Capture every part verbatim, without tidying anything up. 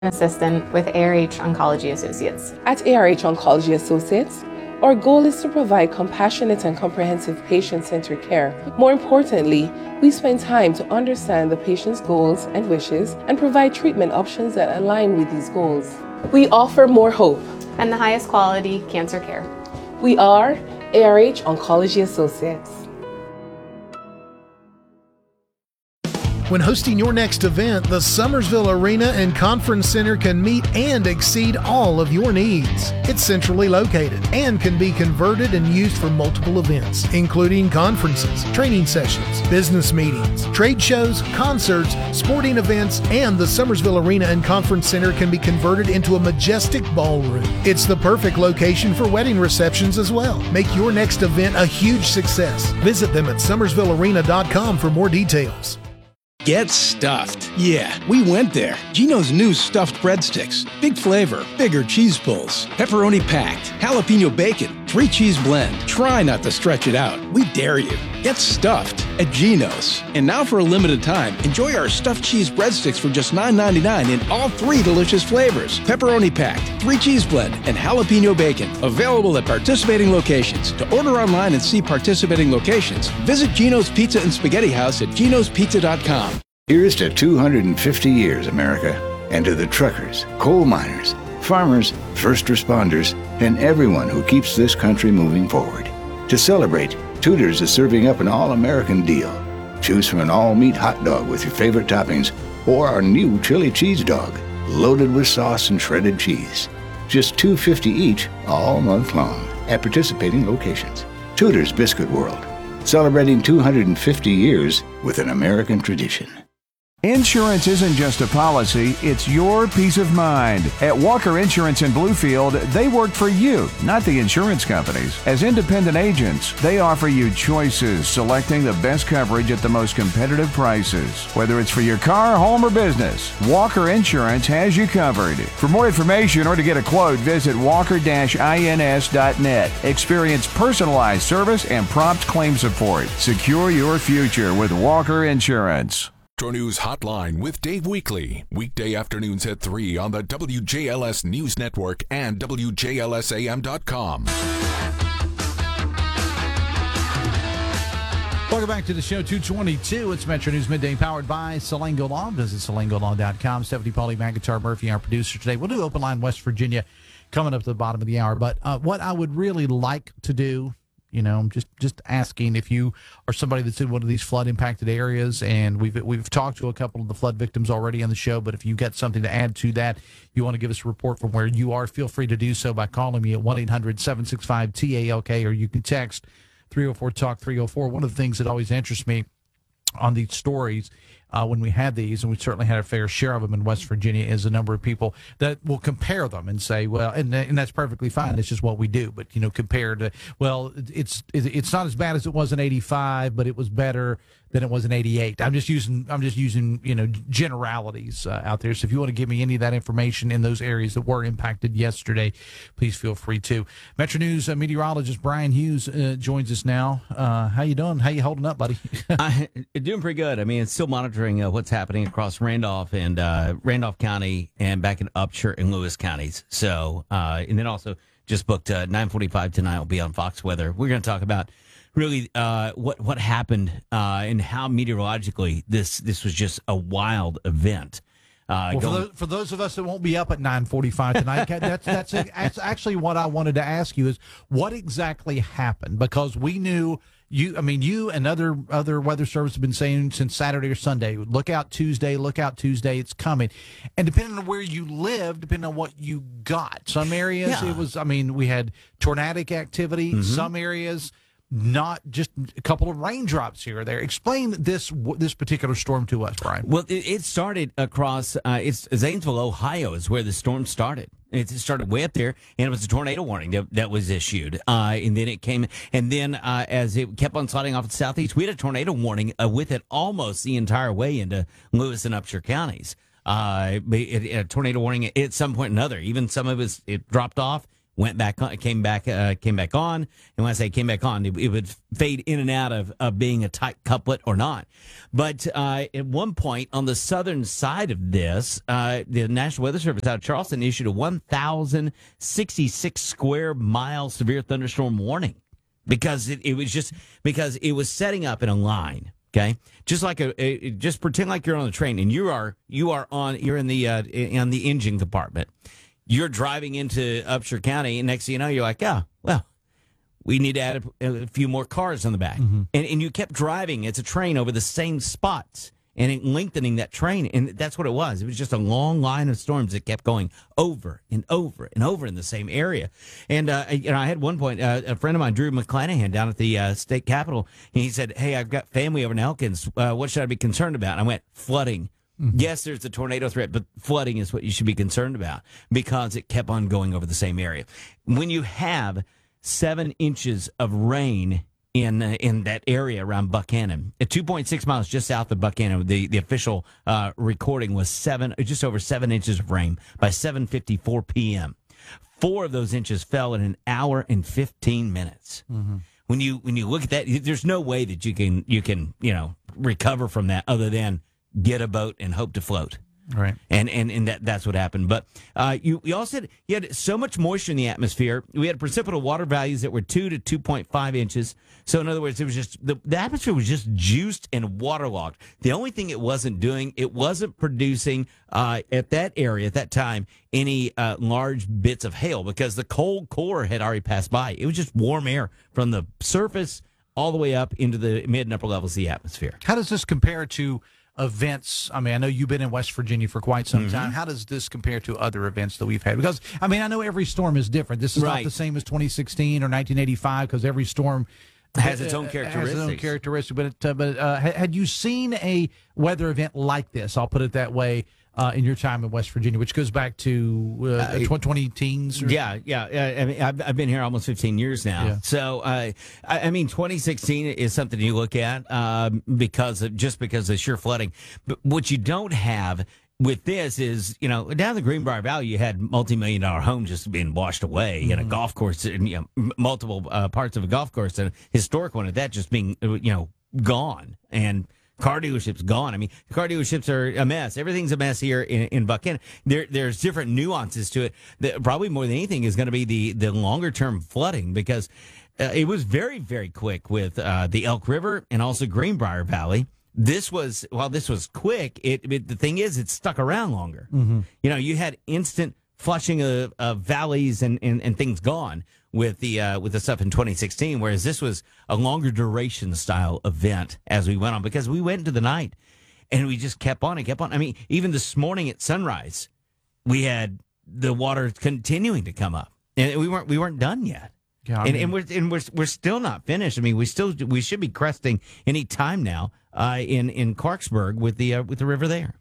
assistant with A R H Oncology Associates. At A R H Oncology Associates, our goal is to provide compassionate and comprehensive patient-centered care. More importantly, we spend time to understand the patient's goals and wishes and provide treatment options that align with these goals. We offer more hope And the highest quality cancer care. We are A R H Oncology Associates. When hosting your next event, the Summersville Arena and Conference Center can meet and exceed all of your needs. It's centrally located and can be converted and used for multiple events, including conferences, training sessions, business meetings, trade shows, concerts, sporting events, and the Summersville Arena and Conference Center can be converted into a majestic ballroom. It's the perfect location for wedding receptions as well. Make your next event a huge success. Visit them at summersville arena dot com for more details. Get stuffed. Yeah, we went there. Geno's new stuffed breadsticks. Big flavor, bigger cheese pulls, pepperoni packed, jalapeno bacon, three cheese blend. Try not to stretch it out. We dare you. Get stuffed at Geno's. And now for a limited time, enjoy our stuffed cheese breadsticks for just nine ninety-nine in all three delicious flavors. Pepperoni packed, three cheese blend, and jalapeno bacon. Available at participating locations. To order online and see participating locations, visit Geno's Pizza and Spaghetti House at genos pizza dot com. Here's to two hundred fifty years, America, and to the truckers, coal miners, farmers, first responders, and everyone who keeps this country moving forward. To celebrate, Tudor's is serving up an all-American deal. Choose from an all-meat hot dog with your favorite toppings or our new chili cheese dog, loaded with sauce and shredded cheese. Just two dollars and fifty cents each all month long at participating locations. Tudor's Biscuit World, celebrating two hundred fifty years with an American tradition. Insurance isn't just a policy, it's your peace of mind. At Walker Insurance in Bluefield, they work for you, not the insurance companies. As independent agents, they offer you choices, selecting the best coverage at the most competitive prices. Whether it's for your car, home, or business, Walker Insurance has you covered. For more information or to get a quote, visit walker dash ins dot net. Experience personalized service and prompt claim support. Secure your future with Walker Insurance. Metro News Hotline with Dave Weekly. Weekday afternoons at three on the W J L S News Network and W J L S A M dot com. Welcome back to the show, two twenty-two. It's Metro News Midday, powered by Salango Law. Visit salango law dot com. Stephanie Pauly, McIntyre Murphy, our producer today. We'll do Open Line West Virginia coming up to the bottom of the hour. But uh, what I would really like to do, you know, I'm just, just asking if you are somebody that's in one of these flood-impacted areas, and we've we've talked to a couple of the flood victims already on the show, but if you've got something to add to that, you want to give us a report from where you are, feel free to do so by calling me at one eight hundred seven six five T A L K, or you can text three oh four talk three oh four. One of the things that always interests me on these stories uh, when we had these, and we certainly had a fair share of them in West Virginia, is a number of people that will compare them and say, well, and and that's perfectly fine. It's just what we do. But, you know, compared to, well, it's it's not as bad as it was in eighty-five, but it was better than it was in eighty-eight. I'm just using, I'm just using, you know, generalities uh, out there. So if you want to give me any of that information in those areas that were impacted yesterday, please feel free to. Metro News uh, meteorologist Brian Hughes uh, joins us now. Uh, how you doing? How you holding up, buddy? I, doing pretty good. I mean, it's still monitoring uh, what's happening across Randolph and uh, Randolph County and back in Upshur and Lewis counties. So, uh, and then also just booked uh, nine forty-five tonight. Will be on Fox Weather. We're going to talk about really uh, what what happened uh, and how meteorologically this this was just a wild event. Uh, well, going- for, those, for those of us that won't be up at nine forty-five tonight, that's, that's that's actually what I wanted to ask you is what exactly happened, because we knew you. I mean, you and other other weather service have been saying since Saturday or Sunday, look out Tuesday, look out Tuesday, it's coming. And depending on where you live, depending on what you got, some areas Yeah. it was. I mean, we had tornadic activity. Mm-hmm. Some areas, not just a couple of raindrops here or there. Explain this this particular storm to us, Brian. Well, it, it started across, uh, it's Zanesville, Ohio is where the storm started. It started way up there, and it was a tornado warning that, that was issued. Uh, and then it came, and then uh, as it kept on sliding off the southeast, we had a tornado warning uh, with it almost the entire way into Lewis and Upshur counties. Uh, it, it, a tornado warning at some point or another. Even some of it, it dropped off. went back on, came back, uh, came back on. And when I say came back on, it, it would fade in and out of, of being a tight couplet or not. But uh, at one point on the southern side of this, uh, the National Weather Service out of Charleston issued a one thousand sixty-six square mile severe thunderstorm warning because it, it was just because it was setting up in a line. Okay, just like a, a just pretend like you're on a train and you are you are on you're in the uh, in the engine compartment. You're driving into Upshur County, and next thing you know, you're like, yeah, well, we need to add a, a few more cars on the back. Mm-hmm. And, and you kept driving. It's a train over the same spots and it lengthening that train. And that's what it was. It was just a long line of storms that kept going over and over and over in the same area. And uh, you know, I had one point, uh, a friend of mine, Drew McClanahan, down at the uh, state capitol, and he said, hey, I've got family over in Elkins. Uh, what should I be concerned about? And I went, flooding. Mm-hmm. Yes, there's the tornado threat, but flooding is what you should be concerned about because it kept on going over the same area. When you have seven inches of rain in uh, in that area around Buchanan, at two point six miles just south of Buchanan, the, the official uh, recording was seven, just over seven inches of rain by seven fifty-four p.m. Four of those inches fell in an hour and fifteen minutes. Mm-hmm. When you when you look at that, there's no way that you can you can you know recover from that other than get a boat and hope to float. Right. And and, and that that's what happened. But uh, you, you also had, you had so much moisture in the atmosphere. We had precipitable water values that were two to two point five inches. So in other words, it was just the, the atmosphere was just juiced and waterlogged. The only thing it wasn't doing, it wasn't producing uh, at that area at that time any uh, large bits of hail because the cold core had already passed by. It was just warm air from the surface all the way up into the mid and upper levels of the atmosphere. How does this compare to events? I mean, I know you've been in West Virginia for quite some Mm-hmm. time. How does this compare to other events that we've had? Because, I mean, I know every storm is different. This is Right. not the same as twenty sixteen or nineteen eighty-five because every storm Has its own uh, characteristics. Has its own characteristics. But, uh, but uh, ha- had you seen a weather event like this? I'll put it that way. Uh, in your time in West Virginia, which goes back to uh, Uh, twenty teens? Or? Yeah, yeah. Uh, I mean, I've, I've been here almost fifteen years now. Yeah. So, uh, I, I mean, twenty sixteen is something you look at um, because of, just because of sheer flooding. But what you don't have with this is, you know, down the Greenbrier Valley, you had multi-million dollar homes just being washed away, mm-hmm. and a golf course, and you know, m- multiple uh, parts of a golf course, and a historic one at that, just being, you know, gone. And car dealerships gone. I mean, car dealerships are a mess. Everything's a mess here in, in Buchanan. There, there's different nuances to it. That probably more than anything is going to be the, the longer term flooding because uh, it was very, very quick with uh, the Elk River and also Greenbrier Valley. This was, while this was quick, it, it the thing is, it stuck around longer. Mm-hmm. You know, you had instant flushing of, of valleys and, and, and things gone with the uh, with the stuff in twenty sixteen, whereas this was a longer duration style event as we went on because we went into the night and we just kept on and kept on. I mean, even this morning at sunrise, we had the water continuing to come up, and we weren't we weren't done yet. Yeah, I and, mean- and we're and we're we're still not finished. I mean, we still we should be cresting any time now uh, in in Clarksburg with the uh, with the river there.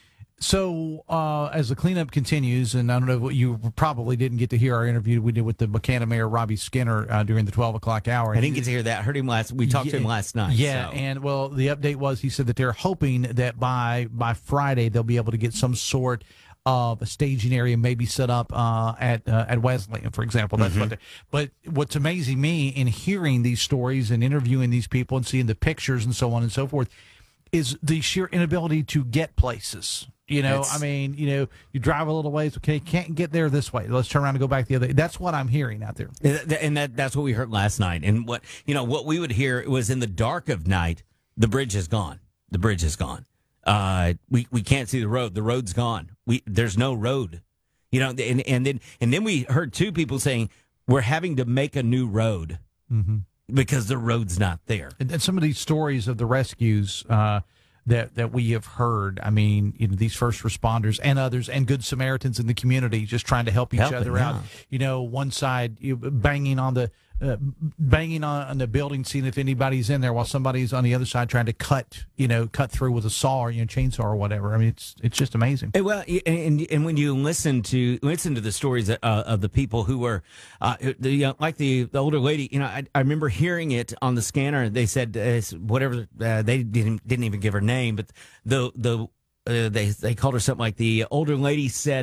So uh, as the cleanup continues, and I don't know what you probably didn't get to hear our interview we did with the Buchanan Mayor Robbie Skinner uh, during the twelve o'clock hour. I didn't get to hear that. I heard him last. We talked Yeah, to him last night. Yeah, so. and well, the update was he said that they're hoping that by by Friday they'll be able to get some sort of a staging area maybe set up uh, at uh, at Wesleyan, for example. That's Mm-hmm. what. They, but what's amazing me in hearing these stories and interviewing these people and seeing the pictures and so on and so forth is the sheer inability to get places. You know, It's- I mean, you know, you drive a little ways, okay, can't get there this way. Let's turn around and go back the other. That's what I'm hearing out there. And that that's what we heard last night. And what you know, what we would hear was in the dark of night, the bridge is gone. The bridge is gone. Uh, we we can't see the road. The road's gone. We there's no road. You know, and and then and then we heard two people saying we're having to make a new road Mm-hmm. because the road's not there. And, and some of these stories of the rescues uh, that that we have heard, I mean, you know, these first responders and others and good Samaritans in the community just trying to help each Helping, other out. yeah. You know, one side you banging on the uh, banging on, on the building, seeing if anybody's in there, while somebody's on the other side trying to cut, you know, cut through with a saw or you know, chainsaw or whatever. I mean, it's it's just amazing. And well, and and when you listen to listen to the stories uh, of the people who were, uh, the uh, like the, the older lady, you know, I, I remember hearing it on the scanner. They said uh, whatever uh, they didn't didn't even give her name, but the the uh, they they called her something like the older lady said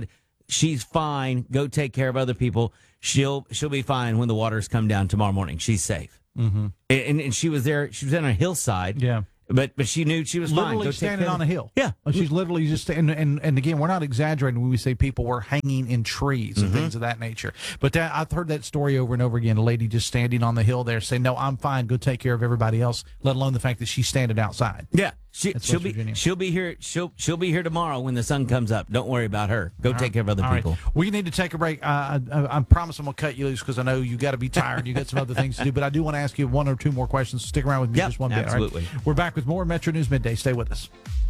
she's fine. Go take care of other people. She'll she'll be fine when the waters come down tomorrow morning. She's safe. Mm-hmm. And, and she was there. She was on a hillside. Yeah. But but she knew she was fine. Literally Go take standing care on of- a hill. Yeah. She's literally just, and, and, and again, we're not exaggerating when we say people were hanging in trees and Mm-hmm. things of that nature. But that, I've heard that story over and over again. A lady just standing on the hill there saying, no, I'm fine. Go take care of everybody else, let alone the fact that she's standing outside. Yeah. She, That's she'll West be Virginia. she'll be here she'll she'll be here tomorrow when the sun comes up. Don't worry about her. Go take care of other All right. people. We need to take a break. Uh, I, I promise I'm going to cut you loose because I know you got to be tired. You got some other things to do. But I do want to ask you one or two more questions. Stick around with me Yep, just one bit. All right? absolutely. We're back with more Metro News Midday. Stay with us.